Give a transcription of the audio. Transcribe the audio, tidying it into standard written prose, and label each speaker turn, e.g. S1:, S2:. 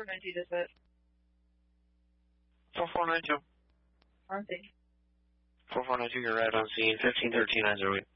S1: 4492 dispatch.
S2: 4492.
S1: On scene.
S2: 4492, you're right on scene. 1513 908.